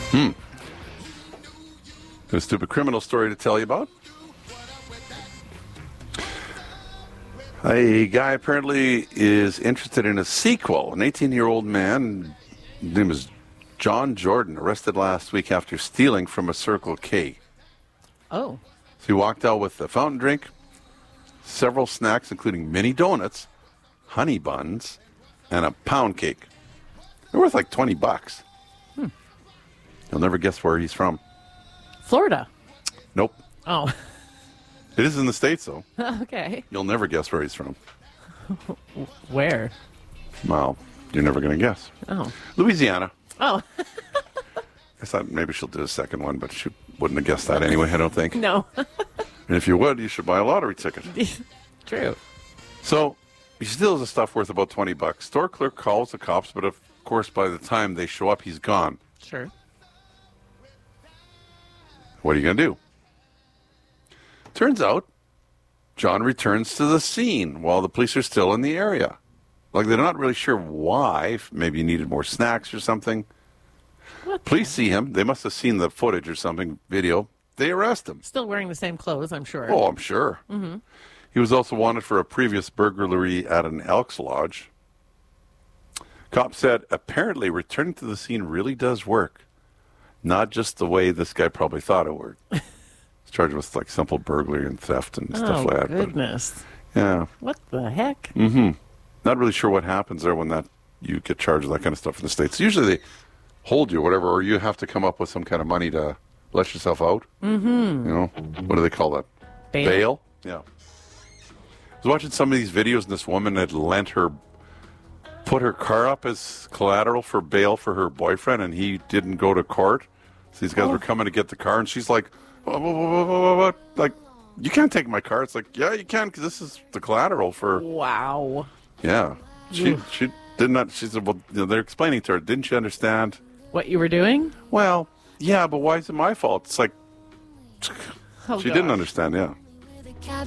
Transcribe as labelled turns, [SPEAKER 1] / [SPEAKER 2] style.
[SPEAKER 1] A stupid criminal story to tell you about. A guy apparently is interested in a sequel. An 18-year-old man, his name is John Jordan, arrested last week after stealing from a Circle K.
[SPEAKER 2] Oh.
[SPEAKER 1] So he walked out with a fountain drink, several snacks, including mini donuts, honey buns, and a pound cake. They're worth like $20. You'll never guess where he's from.
[SPEAKER 2] Florida.
[SPEAKER 1] Nope.
[SPEAKER 2] Oh.
[SPEAKER 1] It is in the States, though.
[SPEAKER 2] Okay.
[SPEAKER 1] You'll never guess where he's from.
[SPEAKER 2] Where?
[SPEAKER 1] Well, you're never going to guess.
[SPEAKER 2] Oh.
[SPEAKER 1] Louisiana.
[SPEAKER 2] Oh.
[SPEAKER 1] I thought maybe she'll do a second one, but she wouldn't have guessed that anyway, I don't think.
[SPEAKER 2] No.
[SPEAKER 1] And if you would, you should buy a lottery ticket.
[SPEAKER 2] True.
[SPEAKER 1] So he steals the stuff worth about $20. Store clerk calls the cops, but of course, by the time they show up, he's gone.
[SPEAKER 2] Sure.
[SPEAKER 1] What are you going to do? Turns out, John returns to the scene while the police are still in the area. Like, they're not really sure why. If maybe he needed more snacks or something.
[SPEAKER 2] What?
[SPEAKER 1] Police see him. They must have seen the footage or something, video. They arrest him.
[SPEAKER 2] Still wearing the same clothes, I'm sure.
[SPEAKER 1] Oh, I'm sure. Mm-hmm. He was also wanted for a previous burglary at an Elks Lodge. Cops said apparently returning to the scene really does work. Not just the way this guy probably thought it worked. He's charged with like simple burglary and theft and stuff like that.
[SPEAKER 2] Goodness.
[SPEAKER 1] But, yeah.
[SPEAKER 2] What the heck?
[SPEAKER 1] Not really sure what happens there when you get charged with that kind of stuff in the States. Usually they hold you or whatever, or you have to come up with some kind of money to let yourself out. Mm-hmm. You know, what do they call that?
[SPEAKER 2] Bail?
[SPEAKER 1] Yeah. I was watching some of these videos, and this woman had put her car up as collateral for bail for her boyfriend, and he didn't go to court. So these guys were coming to get the car, and she's like, what? Like, you can't take my car. It's like, yeah, you can, because this is the collateral for...
[SPEAKER 2] Wow.
[SPEAKER 1] Yeah. She did not... She said, well, they're explaining to her, didn't she understand?
[SPEAKER 2] What you were doing?
[SPEAKER 1] Well, yeah, but why is it my fault? It's like...
[SPEAKER 2] Oh,
[SPEAKER 1] she didn't understand, yeah.